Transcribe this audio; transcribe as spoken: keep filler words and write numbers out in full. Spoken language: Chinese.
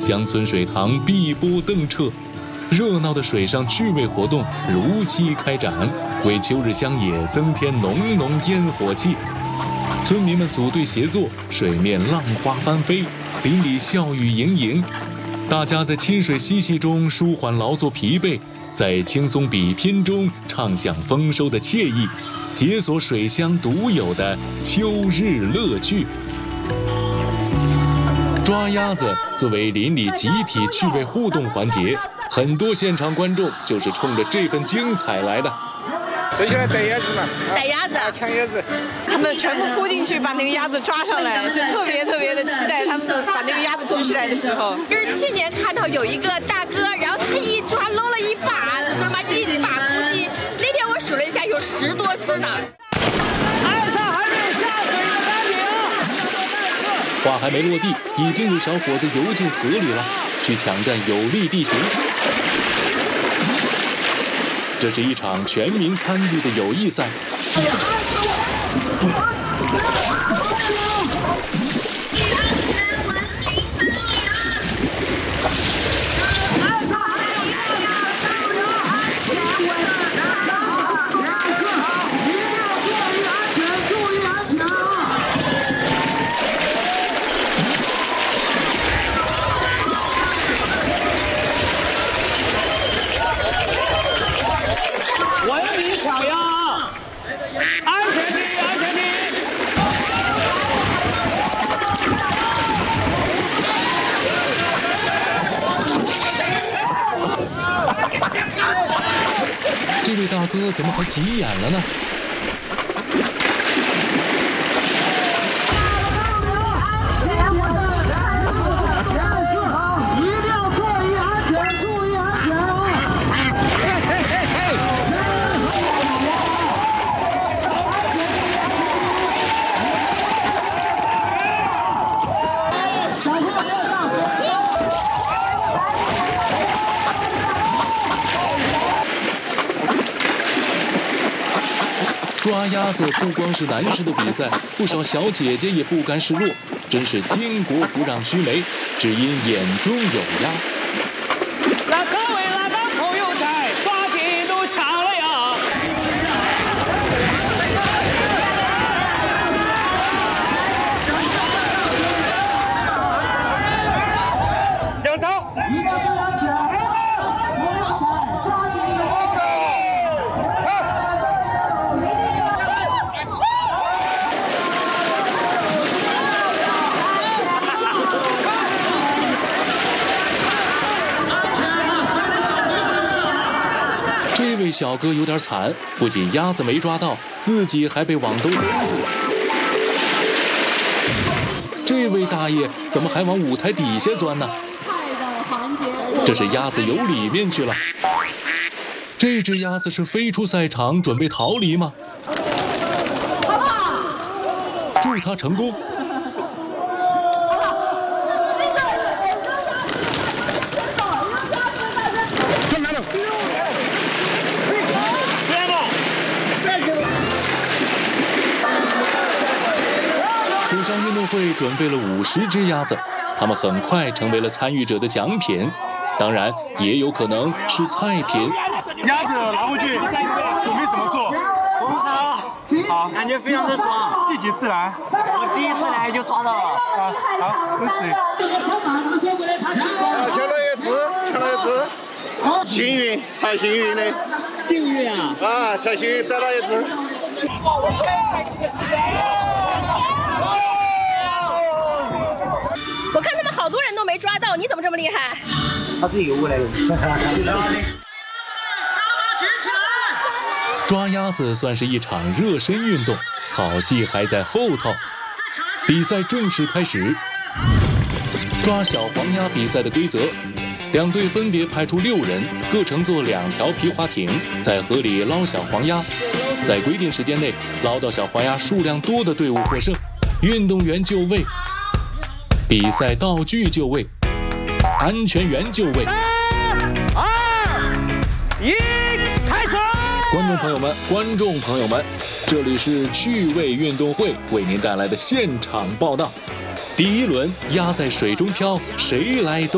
乡村水塘碧波澄澈，热闹的水上趣味活动如期开展，为秋日乡野增添浓浓烟火气。村民们组队协作，水面浪花翻飞，林里笑语盈盈。大家在清水嬉戏中舒缓劳作疲惫，在轻松比拼中畅享丰收的惬意，解锁水乡独有的秋日乐趣。抓鸭子作为邻里集体趣味互动环节，很多现场观众就是冲着这份精彩来的。 最喜欢逮鸭子嘛， 逮鸭子， 抢鸭子， 他们全部扑进去把那个鸭子抓上来，就特别特别的期待他们把那个鸭子取出来的时候。 就是去年看到有一个大哥，然后他一抓搂了一把，知道吗？一把估计那天我数了一下有十多只呢。 岸上还没下水的单顶。 话还没落地，已经有小伙子游进河里了，去抢占有利地形。这是一场全民参与的友谊赛。这位大哥怎么还急眼了呢？ 一定要注意安全，注意安全啊！ 抓鸭子不光是男士的比赛，不少小姐姐也不甘示弱，真是巾帼不让须眉，只因眼中有鸭。 那各位来帮朋友在抓紧都抢了呀！ 两招，一定要注意安全。 这位小哥有点惨，不仅鸭子没抓到，自己还被网兜盯住。这位大爷怎么还往舞台底下钻呢？这是鸭子游里面去了。这只鸭子是飞出赛场准备逃离吗？祝他成功。水上运动会准备了五十只鸭子，它们很快成为了参与者的奖品，当然也有可能是菜品。 鸭子拿回去，准备怎么做？ 红烧，好，感觉非常的爽。 第几次来？ 我第一次来就抓到了。 啊，好，恭喜！ 啊，抢到一只，抢到一只，幸运，超幸运的。 幸运啊！ 啊，超幸运得到一只。 我看他们好多人都没抓到，你怎么这么厉害？ 他自己游过来的。 抓鸭子算是一场热身运动，好戏还在后头。比赛正式开始。抓小黄鸭比赛的规则：两队分别派出六人，各乘坐两条皮划艇，在河里捞小黄鸭。在规定时间内捞到小黄鸭数量多的队伍获胜。运动员就位，比赛道具就位，安全员就位。 三、二、一，开始！ 观众朋友们，观众朋友们，这里是趣味运动会为您带来的现场报道。第一轮，鸭在水中飘，谁来都